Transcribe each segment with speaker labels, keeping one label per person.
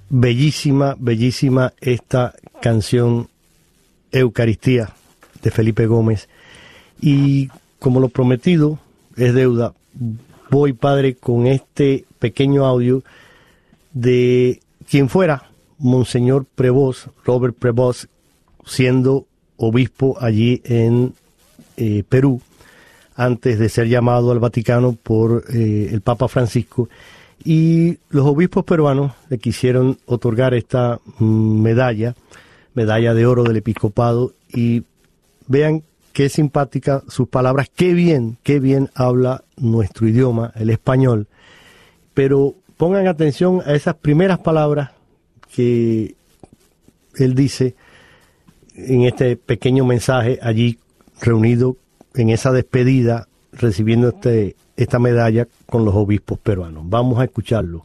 Speaker 1: bellísima, bellísima esta canción Eucaristía de Felipe Gómez. Y como lo prometido es deuda, voy, Padre, con este pequeño audio de quien fuera Monseñor Prevost, Robert Prevost, siendo obispo allí en Perú, antes de ser llamado al Vaticano por el Papa Francisco. Y los obispos peruanos le quisieron otorgar esta medalla de oro del episcopado, y vean qué simpática sus palabras, qué bien habla nuestro idioma, el español. Pero pongan atención a esas primeras palabras que él dice en este pequeño mensaje allí reunido en esa despedida, recibiendo esta medalla con los obispos peruanos. Vamos a escucharlo.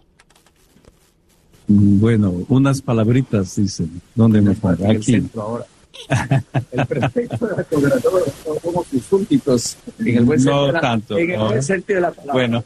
Speaker 2: Bueno, unas palabritas, dicen. ¿Dónde me pongo? Aquí.
Speaker 3: Ahora. El prefecto de la gobernadora somos sus súbditos en el buen sentido, buen sentido de la palabra.
Speaker 2: Bueno.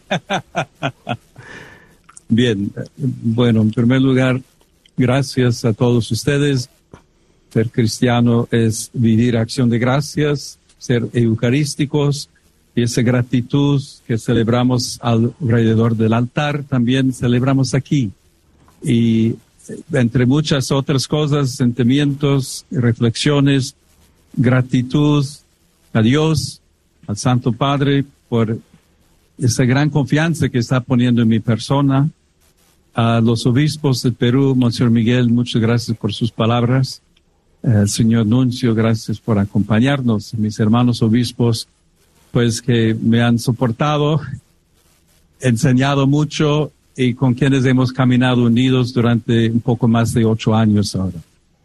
Speaker 2: Bien, bueno, en primer lugar, gracias a todos ustedes. Ser cristiano es vivir acción de gracias, ser eucarísticos, y esa gratitud que celebramos alrededor del altar, también celebramos aquí. Y entre muchas otras cosas, sentimientos, reflexiones, gratitud a Dios, al Santo Padre, por esa gran confianza que está poniendo en mi persona. A los obispos del Perú, Monseñor Miguel, muchas gracias por sus palabras. Señor Nuncio, gracias por acompañarnos. Mis hermanos obispos, pues que me han soportado, enseñado mucho, y con quienes hemos caminado unidos durante un poco más de 8 años ahora.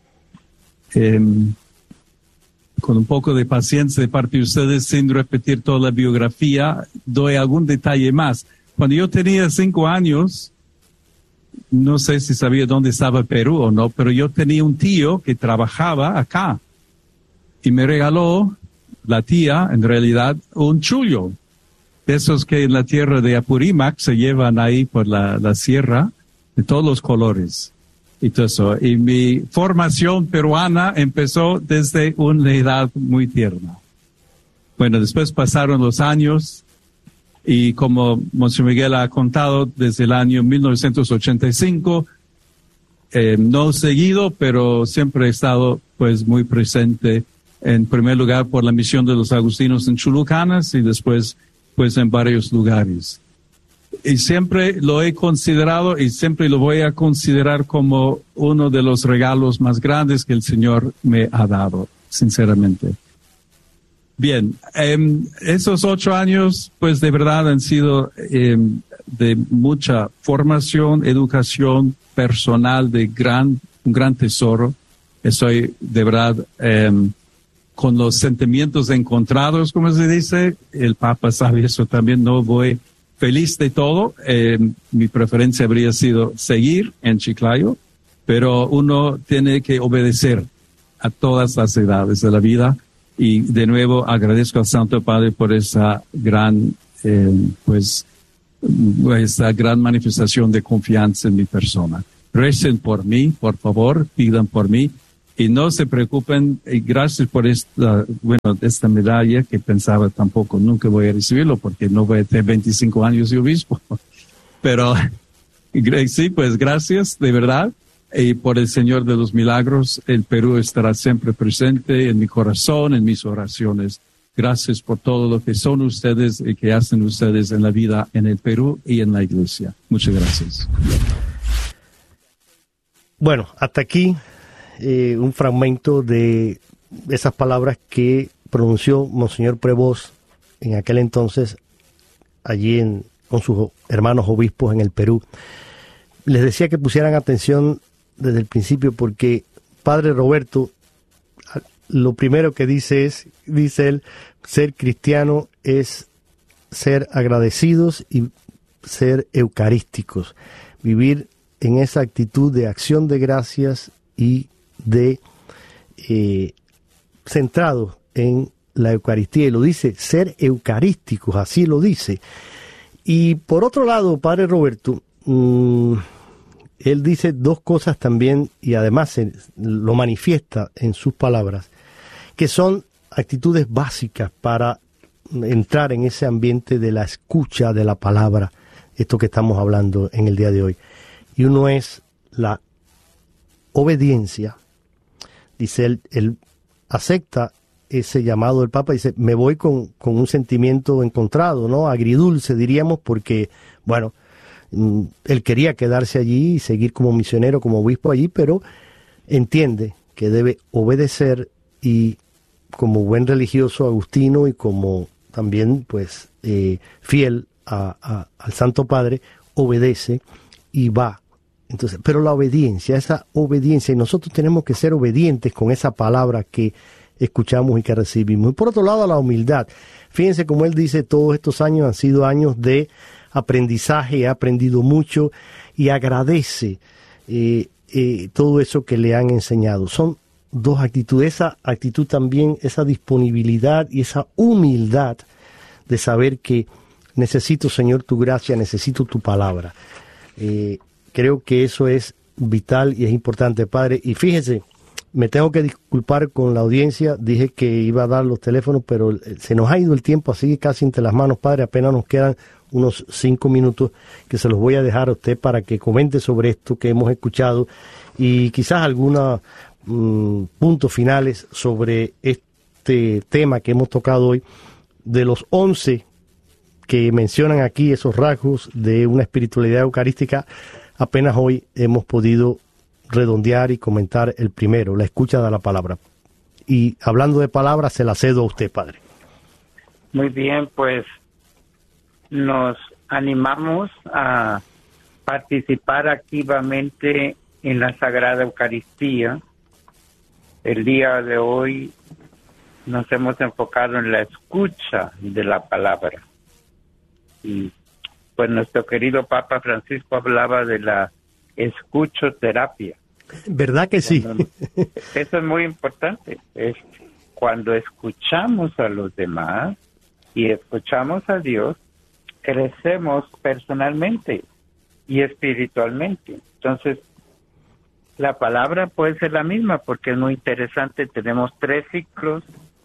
Speaker 2: Con un poco de paciencia de parte de ustedes, sin repetir toda la biografía, doy algún detalle más. Cuando yo tenía 5 años, no sé si sabía dónde estaba Perú o no, pero yo tenía un tío que trabajaba acá y me regaló, la tía, en realidad, un chullo. De esos que en la tierra de Apurímac se llevan ahí por la sierra, de todos los colores. Y todo eso. Y mi formación peruana empezó desde una edad muy tierna. Bueno, después pasaron los años, y como Monseñor Miguel ha contado, desde el año 1985, no seguido, pero siempre he estado pues muy presente, en primer lugar por la misión de los agustinos en Chulucanas, y después pues en varios lugares. Y siempre lo he considerado, y siempre lo voy a considerar, como uno de los regalos más grandes que el Señor me ha dado, sinceramente. Bien, esos 8 años, pues de verdad han sido de mucha formación, educación personal, un gran tesoro. Estoy de verdad con los sentimientos encontrados, como se dice. El Papa sabe eso también. No voy feliz de todo. Mi preferencia habría sido seguir en Chiclayo, pero uno tiene que obedecer a todas las edades de la vida. Y de nuevo agradezco al Santo Padre por esa gran, esa gran manifestación de confianza en mi persona. Recen por mí, por favor, pidan por mí, y no se preocupen. Y gracias por esta medalla, que pensaba tampoco nunca voy a recibirlo, porque no voy a tener 25 años de obispo. Pero sí, pues gracias, de verdad. Y por el Señor de los Milagros, el Perú estará siempre presente en mi corazón, en mis oraciones. Gracias por todo lo que son ustedes y que hacen ustedes en la vida en el Perú y en la Iglesia. Muchas gracias.
Speaker 1: Bueno, hasta aquí un fragmento de esas palabras que pronunció Monseñor Prevost en aquel entonces, allí con sus hermanos obispos en el Perú. Les decía que pusieran atención desde el principio, porque Padre Roberto, lo primero que dice él, ser cristiano es ser agradecidos y ser eucarísticos, vivir en esa actitud de acción de gracias y de centrado en la Eucaristía, y lo dice, ser eucarísticos, así lo dice. Y por otro lado, Padre Roberto, él dice dos cosas también, y además lo manifiesta en sus palabras, que son actitudes básicas para entrar en ese ambiente de la escucha de la palabra, esto que estamos hablando en el día de hoy. Y uno es la obediencia. Dice él acepta ese llamado del Papa, dice, me voy con un sentimiento encontrado, ¿no? Agridulce, diríamos, porque, bueno, él quería quedarse allí y seguir como misionero, como obispo allí, pero entiende que debe obedecer, y como buen religioso agustino y como también, pues, fiel al Santo Padre, obedece y va. Entonces, pero la obediencia, esa obediencia, y nosotros tenemos que ser obedientes con esa palabra que escuchamos y que recibimos. Y por otro lado, la humildad. Fíjense como él dice, todos estos años han sido años de aprendizaje, he aprendido mucho, y agradece todo eso que le han enseñado. Son dos actitudes, esa actitud también, esa disponibilidad y esa humildad de saber que necesito, Señor, tu gracia, necesito tu palabra. Creo que eso es vital y es importante, Padre. Y fíjese, me tengo que disculpar con la audiencia, dije que iba a dar los teléfonos, pero se nos ha ido el tiempo así casi entre las manos, Padre. Apenas nos quedan unos 5 minutos que se los voy a dejar a usted para que comente sobre esto que hemos escuchado y quizás algunos puntos finales sobre este tema que hemos tocado hoy. De los 11 que mencionan aquí, esos rasgos de una espiritualidad eucarística, apenas hoy hemos podido redondear y comentar el primero, la escucha de la palabra. Y hablando de palabras, se la cedo a usted, Padre.
Speaker 4: Muy bien, pues nos animamos a participar activamente en la Sagrada Eucaristía. El día de hoy nos hemos enfocado en la escucha de la palabra. Y pues nuestro querido Papa Francisco hablaba de la escuchoterapia.
Speaker 1: ¿Verdad que sí?
Speaker 4: Eso es muy importante. Es cuando escuchamos a los demás y escuchamos a Dios, crecemos personalmente y espiritualmente. Entonces, la palabra puede ser la misma porque es muy interesante. Tenemos 3 ciclos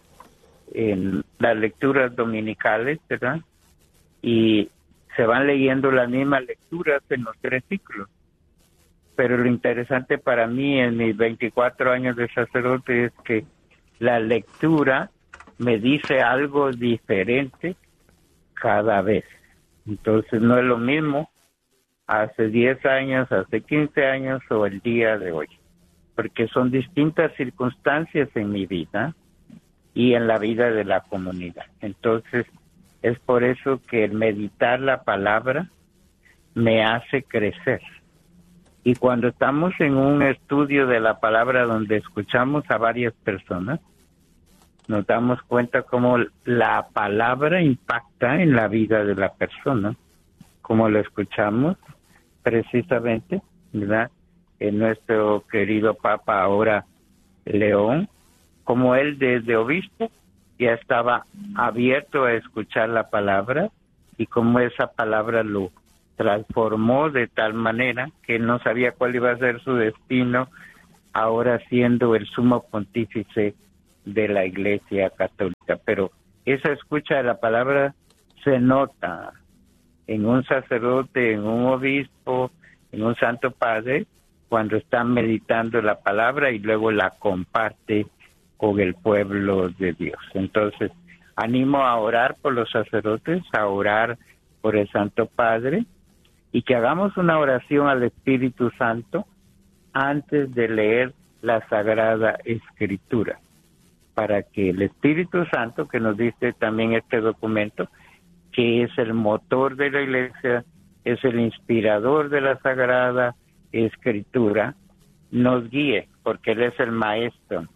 Speaker 4: en las lecturas dominicales, ¿verdad? Y se van leyendo las mismas lecturas en los 3 ciclos. Pero lo interesante para mí en mis 24 años de sacerdote es que la lectura me dice algo diferente cada vez. Entonces no es lo mismo hace 10 años, hace 15 años o el día de hoy, porque son distintas circunstancias en mi vida y en la vida de la comunidad. Entonces es por eso que el meditar la palabra me hace crecer. Y cuando estamos en un estudio de la palabra donde escuchamos a varias personas, nos damos cuenta cómo la palabra impacta en la vida de la persona, como lo escuchamos precisamente, ¿verdad? En nuestro querido Papa ahora León, como él desde obispo ya estaba abierto a escuchar la palabra y cómo esa palabra lo transformó de tal manera que él no sabía cuál iba a ser su destino, ahora siendo el sumo pontífice de la Iglesia Católica. Pero esa escucha de la palabra se nota en un sacerdote, en un obispo, en un santo padre, cuando está meditando la palabra y luego la comparte con el pueblo de Dios. Entonces, animo a orar por los sacerdotes, a orar por el Santo Padre, y que hagamos una oración al Espíritu Santo antes de leer la Sagrada Escritura, para que el Espíritu Santo, que nos dice también este documento, que es el motor de la Iglesia, es el inspirador de la Sagrada Escritura, nos guíe, porque Él es el Maestro,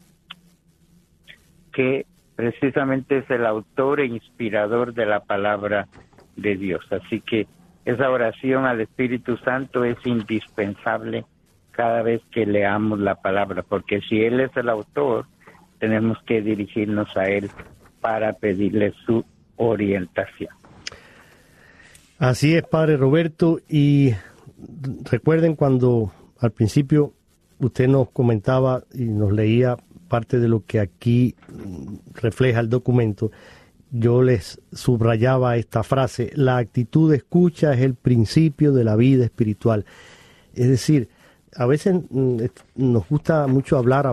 Speaker 4: que precisamente es el autor e inspirador de la palabra de Dios. Así que esa oración al Espíritu Santo es indispensable cada vez que leamos la palabra, porque si Él es el autor, tenemos que dirigirnos a Él para pedirle su orientación.
Speaker 1: Así es, Padre Roberto, y recuerden cuando al principio usted nos comentaba y nos leía parte de lo que aquí refleja el documento, yo les subrayaba esta frase: la actitud de escucha es el principio de la vida espiritual. Es decir, a veces nos gusta mucho hablar,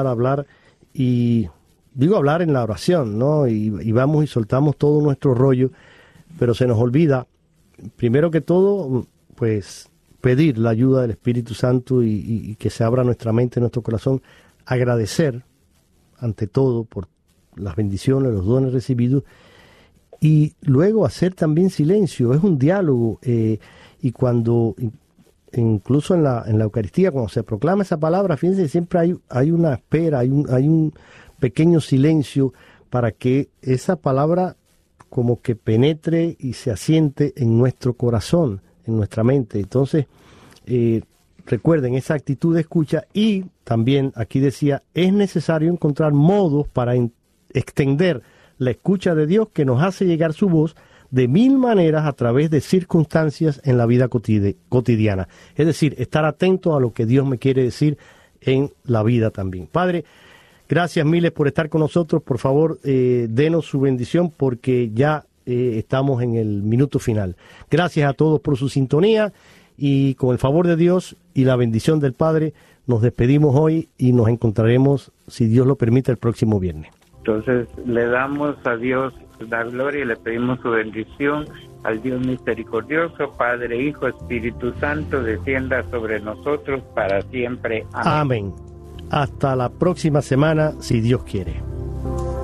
Speaker 1: y digo hablar en la oración, ¿no? Y vamos y soltamos todo nuestro rollo, pero se nos olvida, primero que todo, pues pedir la ayuda del Espíritu Santo y que se abra nuestra mente, nuestro corazón, agradecer ante todo por las bendiciones, los dones recibidos, y luego hacer también silencio. Es un diálogo, y cuando, incluso en la Eucaristía, cuando se proclama esa palabra, fíjense, siempre hay una espera, hay un pequeño silencio para que esa palabra como que penetre y se asiente en nuestro corazón, en nuestra mente. Entonces, recuerden esa actitud de escucha, y también aquí decía, es necesario encontrar modos para extender la escucha de Dios, que nos hace llegar su voz de mil maneras a través de circunstancias en la vida cotidiana. Es decir, estar atento a lo que Dios me quiere decir en la vida también. Padre, gracias miles por estar con nosotros. Por favor, denos su bendición, porque ya estamos en el minuto final. Gracias a todos por su sintonía, y con el favor de Dios y la bendición del Padre, nos despedimos hoy y nos encontraremos, si Dios lo permite, el próximo viernes.
Speaker 4: Entonces le damos a Dios la gloria y le pedimos su bendición al Dios misericordioso, Padre, Hijo, Espíritu Santo, descienda sobre nosotros para siempre. Amén.
Speaker 1: Amén. Hasta la próxima semana, si Dios quiere.